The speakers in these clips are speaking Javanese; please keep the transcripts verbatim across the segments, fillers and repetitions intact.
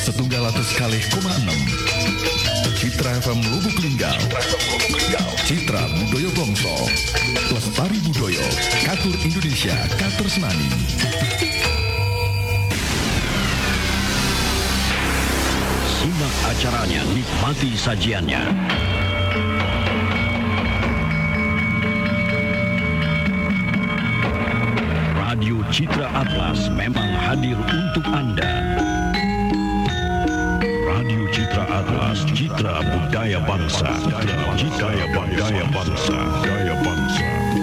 setunggal atus kalih koma enam. Citra F M Lubuk Linggau, Citra Budaya Bangsa, Lestari Budaya, Katur Indonesia, Katur Senani. Simak acaranya, nikmati sajiannya. Radio Citra Atlas memang hadir untuk Anda. Radio Citra Atlas, Citra Budaya Bangsa, Citra Budaya Bangsa, Budaya Bangsa.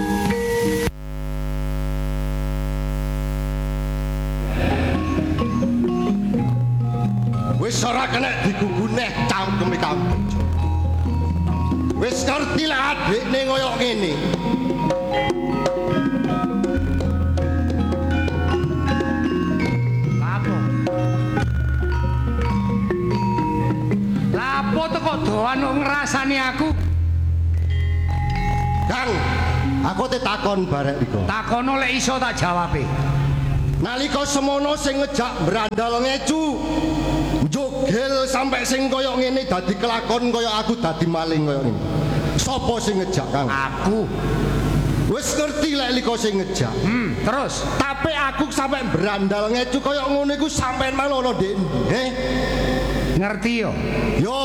Wis ora kena diguguneh cangkeme kamu. Wis ngerti lah adikne koyo ngene. Lapo? Lapo teko doan ngrasani aku? Kang, aku te takon barek iki. Takono lek iso tak jawabe. Nalika semono sing ngejak brandal ngecu njogel sampai sing koyo ngene dadi kelakon koyo aku dadi maling koyo ngene. Sopo sing ngejak, Kang? Aku. Wis ngerti lek liko sing ngejak. Hmm, terus tapi aku sampai brandal ngecu koyo ngono iku sampean malono Dik. Heh. Ngerti yo? Yo.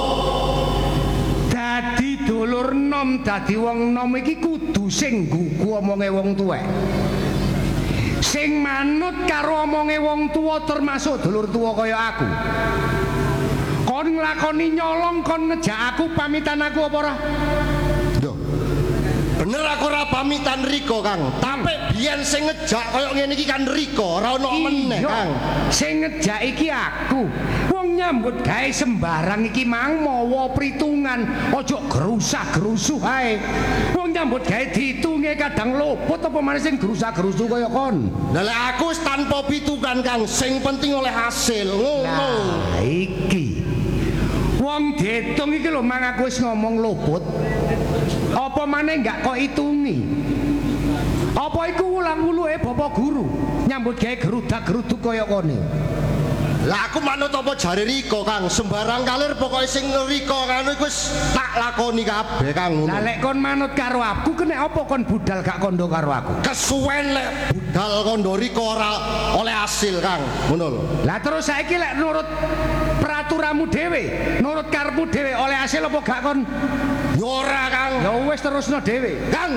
Dadi dulur nom, dadi wong nom iki kudu sing nggugu omonge wong tuwek. Sing manut karo omonge wong tuwa termasuk dulur tuwa kaya aku. Kon nglakoni nyolong, kon ngejak aku pamitan aku apa ora? Lho. Bener aku ora pamitan Riko, Kang. Tapi biyen sing ngejak kaya ngene iki kan Riko, ora ono meneh, Kang. Sing ngejak iki aku. Wong nyambut gawe sembarang iki mang mawa pritungan, aja gerusah-gerusuh ae. Wong nyambut gawe ditunge kadang luput apa maneh sing gerusah-gerusuh kaya kon. Lah lek aku wis tanpa pitungan, Kang, sing penting oleh hasil. Ngono. Nah, iki. Wong ditung iki lho mang aku wis ngomong luput. Apa maneh enggak kok itungi? Apa iku ulang-uluke Bapak Guru nyambut gawe gerudak-geruduk kaya kene? Lah aku manut apa jare Riko, Kang? Sembarang kalir pokoke sing Riko ngono iku wis tak lakoni kabeh, Kang. Lah lek kon manut karo aku kena apa kon budal gak kondo karo aku? Kesuwen lek budal kondo Riko ora oleh hasil, Kang. Ngono lho. Lah terus saiki lek nurut peraturanmu dhewe, nurut karepmu dhewe oleh hasil apa gak kon? Ya ora, Kang. Ya wis terusno dhewe. Kang.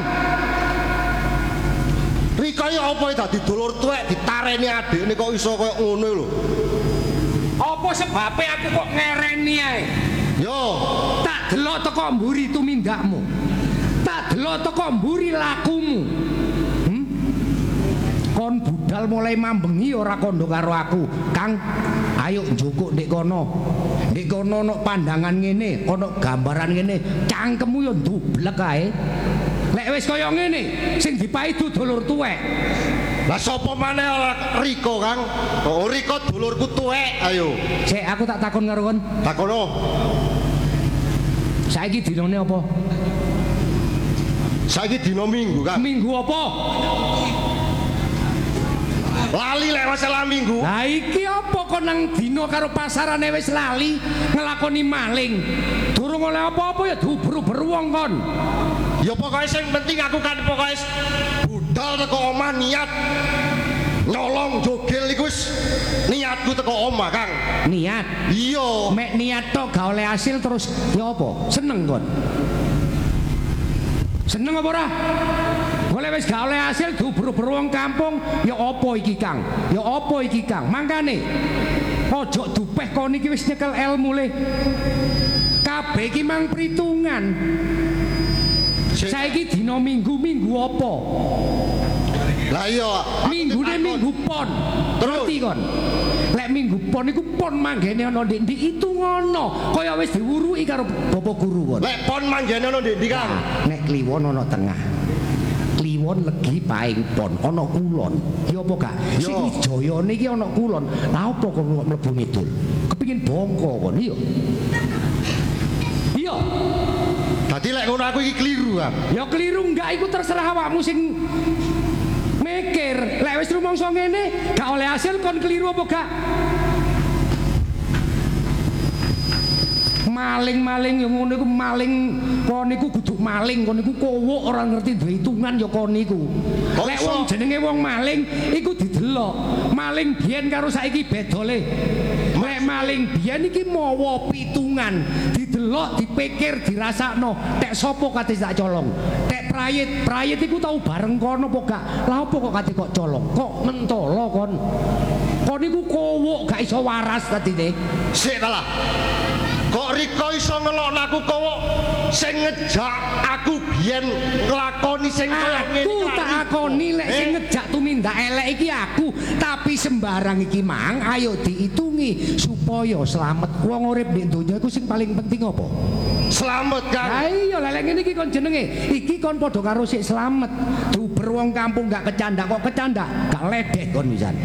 Riko ya apa dadi dulur tuwek ditareni adikne kok iso koyo ngono lho. Apa sebabnya aku kok ngereni ae? Yo, tak delok teko mburi tumindakmu. Tak delok teko mburi lakumu. Hmm? Kon budal mulai mambengi ora kondo karo aku. Kang, ayo njukuk ndek kono. Ndek kono ono pandangan ngene, ono gambaran ngene, cangkemmu yo ndublek ae. Lek wis kaya ngene, sing dipaidu dulur tuwek. lah sapa maneh Riko, Kang? Oh, Riko dulurku tuwek. Ayo. Sik aku tak takon karo kon. Takono. Saiki dinane apa? Saiki dina Minggu, Kang. Minggu apa? Lali lek masalah Minggu. Lah iki apa kok nang dina karo pasarane wis lali nglakoni maling. Durung oleh apa-apa ya dubru-bru wong kon. Ya pokoknya sing penting aku kan pokoknya budal teko omah niat nyolong jogel iku wis niatku teko omah, Kang. Niat? Iya. Mek niat tok gak oleh hasil terus ya apa? Seneng kon. Seneng apa ora? Golek wis gak oleh hasil dubru-bru wong kampung, ya apa iki, Kang? Ya apa iki, Kang? Mangkane ojo dupeh kon iki wis nyekel ilmu le. Kabeh iki mang perhitungan. Saiki dina Minggu, Minggu apa? Lah iya, Minggune Minggu Pon. Ngerti kon? Lek Minggu Pon iku pon manggene ana ndek-ndek itu ngono. Kaya wis diwuruki karo Bapak Guru kon. lek pon manggene ana ndi, Kang? Nek Kliwon ana tengah. Kliwon legi paing pon ana kulon. Ya apa gak? Sing Wijayane iki ana kulon. Lah apa kok mlebu ngidul? Kepengin bongko kon iya. Iya. Dadi lek ngono aku iki kliru, Kang. Ya keliru enggak iku terserah awakmu sing mikir. Lek wis rumangsa ngene, gak oleh hasil kon keliru apa gak? maling-maling ya ngono iku maling kon niku kudu maling kon niku kowok ora ngerti duwe hitungan ya kon niku lek wong jenenge wong maling iku didelok maling biyen karo saiki beda le lek maling biyen iki mawa pitungan didelok dipikir dirasakno tek sapa kate tak colong tek prayit prayit iku tau bareng kono apa gak lha apa kok kate kok colong kok mentolo kon kon niku kowok gak iso waras tadine sik ta lah kok Riko iso ngelokno aku kowok sing ngejak aku biyen nglakoni sing kaya ngene aku tak akoni lek sing ngejak tumindak elek iki aku tapi sembarang iki mang ayo diitungi supaya selamat wong urip di donya iku sing paling penting apa selamat kan ha iya lek ngene iki kon jenenge iki kon padha karo sik selamat duber wong kampung gak kecandak kok kecandak gak ledeh kon pisan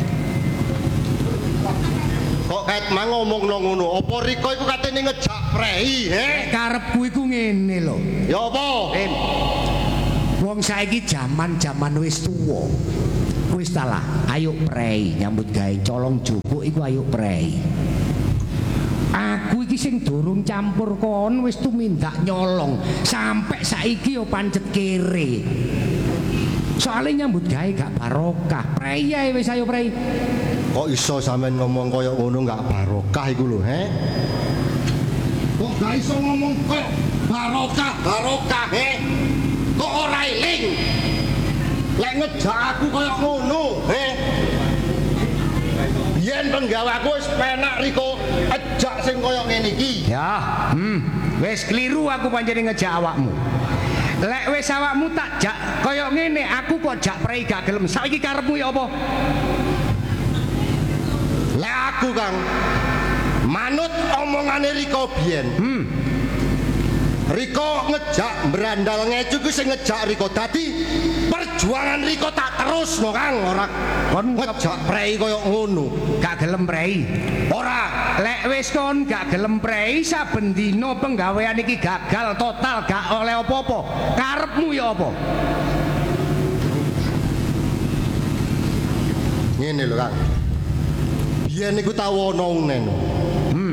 kok ket mang ngomongno ngono apa Riko iku katene ngejak prei he karepku iku ngene lho ya apa Em wong saiki jaman-jaman wis tuwa wis salah ayo prei nyambut gawe colong jupuk iku ayo prei aku iki sing durung campur kon wis tumindak nyolong sampai saiki yo pancet kere soalnya nyambut gawe gak barokah prei ae wis ayo prei kok iso sampean ngomong kaya ngono gak barokah iku lho he kok gak iso ngomong kaya barokah barokah he kok ora eling lek ngejak aku kaya ngono he yen penggawe aku wis penak Riko ejak sing kaya ngene iki ya hmm wis keliru aku pancen ngejak awakmu lek wis awakmu tak jak kaya ngene aku kok jak prei gak gelem saiki karepmu ya apa lek aku Kang manut omongane Riko biyen hmm Riko ngejak berandal ngecu ku sing ngejak Riko dadi perjuangan Riko tak terus no Kang ora kon ngejak prei kaya ngono gak gelem prei ora lek wis kon gak gelem prei saben dina penggawean iki gagal total gak oleh apa-apa karepmu ya apa ngene lho Kang biyen niku tau ana unen hmm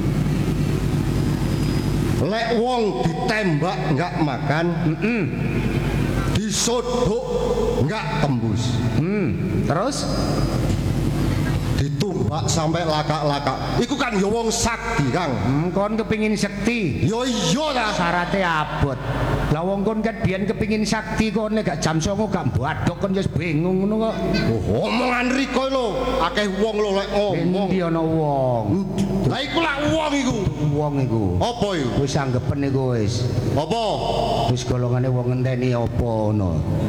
lek wong ditembak nggak makan mm -mm. disodok nggak tembus hmm terus ditumbak sampai lakak-lakak iku kan ya wong sakti Kang hmm, kon kepingin sekti yo iya lah syaratnya abot lah wong kon kan biyen kepingin sakti kon nek gak jam songo gak mbadok kon wis bingung ngono kok oh, omongan Riko lho akeh wong lho lek ngomong endi ana wong lah iku lak wong iku wong iku apa iku wis anggepen iku wis apa wis golongane wong ngenteni apa ngono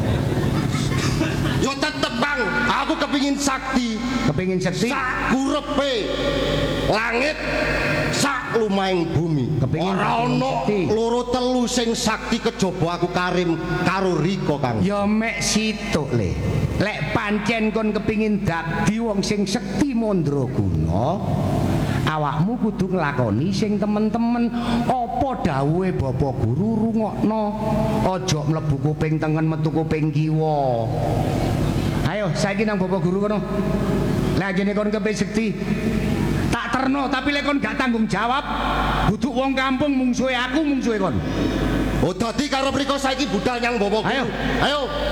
yo tetep Bang aku kepingin sakti kepingin sekti sak kurepe langit sak lumaing bumi Kepingin ora ono sakti. loro telu sing sakti kejaba aku karim karo Riko Kang ya mek situk le lek pancen kon kepingin dadi wong sing sekti mandraguna awakmu kudu nglakoni sing temen-temen apa dawuhe Bapak Guru rungokno aja mlebu kuping tengen metu kuping kiwa ayo saiki nang Bapak Guru kono lah jene kon kepengin sekti tak terno tapi lek kon gak tanggung jawab kudu wong kampung mungsuhe aku mungsuhe kon oh dadi karo Riko saiki budal nyang Bapak Guru ayo ayo